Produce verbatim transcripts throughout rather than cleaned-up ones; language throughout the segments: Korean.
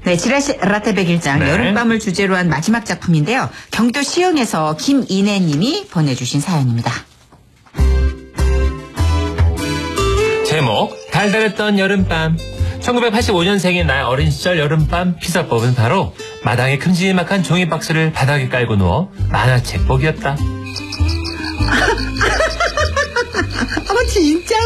네, 지라시 라떼 백일장 네. 여름밤을 주제로 한 마지막 작품인데요. 경기도 시흥에서 김인혜 님이 보내주신 사연입니다. 제목 달달했던 여름밤. 천구백팔십오 년생인 나의 어린 시절 여름밤 피서법은 바로 마당에 큼지막한 종이 박스를 바닥에 깔고 누워 만화책 보기였다. 어머 진짜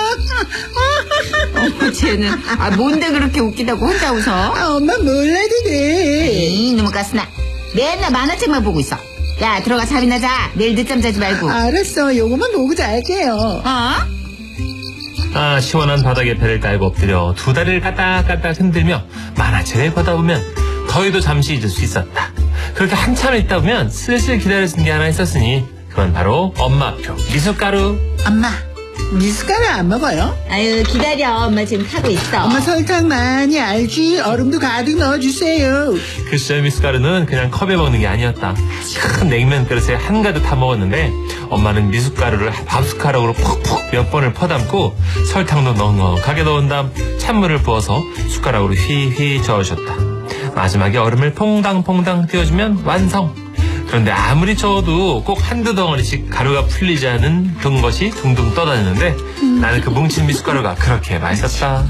웃겨. 어머 쟤는 아 뭔데 그렇게 웃기다고 혼자 웃어? 아, 엄마 몰라도 돼. 에이 이놈의 가스나 맨날 만화책만 보고 있어. 야 들어가 잠이나 자. 내일 늦잠 자지 말고. 알았어, 요거만 보고 잘게요. 어? 아, 시원한 바닥에 배를 깔고 엎드려 두 다리를 까딱까딱 흔들며 만화책을 보다 보면 더위도 잠시 잊을 수 있었다. 그렇게 한참 있다 보면 슬슬 기다려지는 게 하나 있었으니 그건 바로 엄마표 미숫가루. 엄마. 미숫가루 안 먹어요? 아유 기다려. 엄마 지금 타고 있어. 엄마 설탕 많이 알지? 얼음도 가득 넣어주세요. 그 시절 미숫가루는 그냥 컵에 먹는 게 아니었다. 큰 냉면 그릇에 한가득 타 먹었는데 엄마는 미숫가루를 밥숟가락으로 푹푹 몇 번을 퍼담고 설탕도 넉넉하게 넣은 다음 찬물을 부어서 숟가락으로 휘휘 저어줬다. 마지막에 얼음을 퐁당퐁당 띄워주면 완성. 그런데 아무리 저어도 꼭 한두 덩어리씩 가루가 풀리지 않은 든 것이 둥둥 떠다니는데 음. 나는 그 뭉친 미숫가루가 그렇게 맛있었다.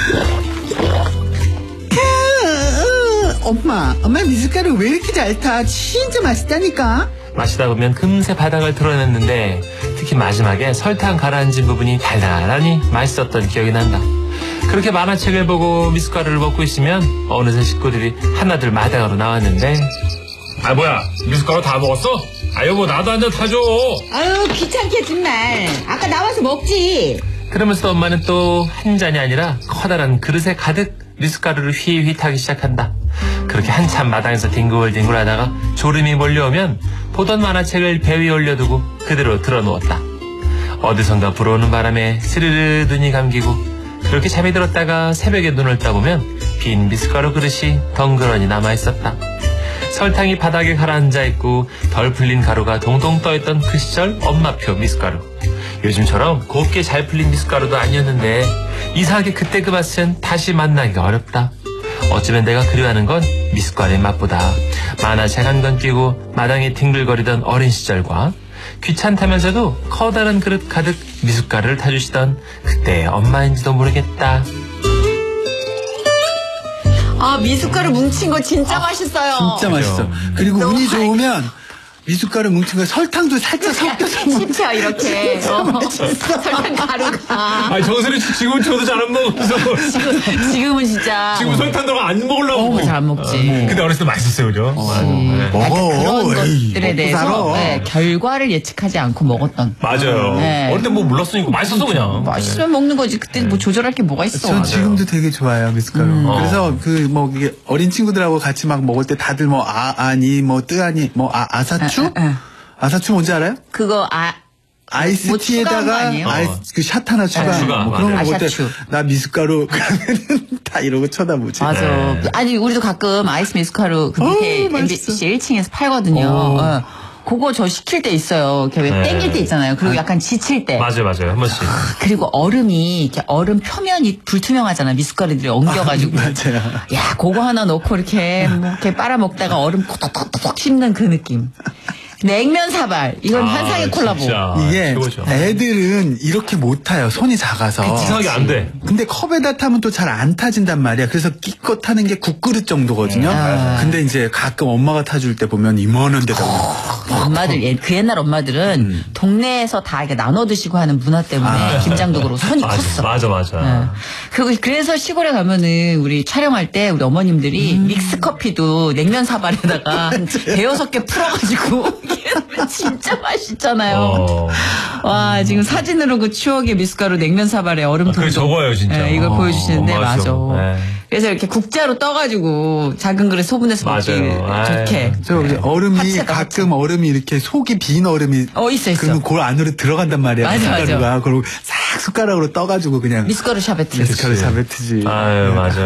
엄마, 엄마 미숫가루 왜 이렇게 잘 타? 진짜 맛있다니까. 마시다 보면 금세 바닥을 드러냈는데 특히 마지막에 설탕 가라앉은 부분이 달달하니 맛있었던 기억이 난다. 그렇게 만화책을 보고 미숫가루를 먹고 있으면 어느새 식구들이 하나둘 마당으로 나왔는데 아 뭐야 미숫가루 다 먹었어? 아 여보 나도 한 잔 타줘. 아유 귀찮게 정말. 아까 나와서 먹지. 그러면서 엄마는 또 한 잔이 아니라 커다란 그릇에 가득 미숫가루를 휘휘 타기 시작한다. 그렇게 한참 마당에서 뒹굴뒹굴 하다가 졸음이 몰려오면 보던 만화책을 배 위에 올려두고 그대로 들어누웠다. 어디선가 불어오는 바람에 스르르 눈이 감기고 그렇게 잠이 들었다가 새벽에 눈을 떠보면 빈 미숫가루 그릇이 덩그러니 남아있었다. 설탕이 바닥에 가라앉아 있고 덜 풀린 가루가 동동 떠있던 그 시절 엄마표 미숫가루. 요즘처럼 곱게 잘 풀린 미숫가루도 아니었는데 이상하게 그때 그 맛은 다시 만나기가 어렵다. 어쩌면 내가 그리워하는 건 미숫가루의 맛보다 만화책 한 권 끼고 마당에 뒹굴거리던 어린 시절과 귀찮다면서도 커다란 그릇 가득 미숫가루를 타주시던 그때의 엄마인지도 모르겠다. 아 미숫가루 뭉친 거 진짜 맛있어요. 진짜 맛있어. 그리고 너무 운이 좋으면 미숫가루 뭉친 거 설탕도 살짝 섞여서 먹는 씹혀 이렇게. 어. 설탕 가루가. 아니 정선이 지금 저도 잘 안 먹어서 지금, 지금은 진짜. 지금 설탕 들어가 안 먹으려고. 어, 잘 안 먹지. 근데 어렸을 때 맛있었어요, 그죠? 어. 네. 먹어. 그런 에이, 것들에 먹고 대해서 살아. 네, 결과를 예측하지 않고 먹었던. 맞아요. 네. 어릴 때 뭐 몰랐으니까 맛있었어 그냥. 맛있으면 먹는 거지. 그때 뭐 조절할 게 뭐가 있어. 전 지금도 되게 좋아해요, 미숫가루. 음. 그래서 그 뭐 이게 어린 친구들하고 같이 막 먹을 때 다들 뭐 아, 아니, 뭐 뜨아니, 뭐 아, 아사추? 아, 아, 아. 아사추 뭔지 알아요? 그거 아. 아이스 뭐 추가한 거 티에다가 아니에요? 아이스 그 샷 하나 추가한 추가, 뭐 그런 거 맞아요. 먹을 때 아샤추. 나 미숫가루 그러면은 다 이러고 쳐다보지. 맞아. 네. 아니 우리도 가끔 아이스 미숫가루 그 밑에 어우, 맛있어. 엠비씨 일 층에서 팔거든요. 어. 어. 그거 저 시킬 때 있어요. 이렇게 왜 네. 땡길 때 있잖아요. 그리고 약간 지칠 때. 맞아요, 맞아요. 한 번씩. 그리고 얼음이 이렇게 얼음 표면이 불투명하잖아. 미숫가루들이 엉겨가지고. 맞아요. 야, 그거 하나 넣고 이렇게 뭐 이렇게 빨아 먹다가 얼음 코덕코덕 씹는 그 느낌. 냉면 사발. 이건 아, 환상의 콜라보. 진짜. 이게 최고죠. 애들은 이렇게 못 타요. 손이 작아서. 이상하게 안 돼. 근데 컵에다 타면 또 잘 안 타진단 말이야. 그래서 끼껏 타는 게 국그릇 정도거든요. 아. 근데 이제 가끔 엄마가 타줄 때 보면 이만한 데다. 엄마들, 예, 그 옛날 엄마들은 음. 동네에서 다 이렇게 나눠 드시고 하는 문화 때문에 아. 김장도 그렇고 손이 맞아, 컸어. 맞아, 맞아. 예. 그리고 그래서 시골에 가면은 우리 촬영할 때 우리 어머님들이 음. 믹스 커피도 냉면 사발에다가 한 대여섯 개 풀어가지고 진짜 맛있잖아요. 어. 와 지금 사진으로 그 추억의 미숫가루 냉면 사발에 얼음 아, 그게 동동. 적어요, 진짜. 예, 이걸 어, 보여주시는데 엄마가 맞아. 좀, 네. 그래서 이렇게 국자로 떠가지고 작은 그릇 소분해서 먹기 맞아요. 좋게. 저 얼음이 하체다, 가끔 얼음이 이렇게 속이 빈 얼음이 어 있어 있어. 그러면 그 안으로 들어간단 말이야. 맞아, 미숫가루가. 그리고 싹 숟가락으로 떠가지고 그냥 미숫가루 샤베트. 미숫가루 샤베트지. 아유, 맞아.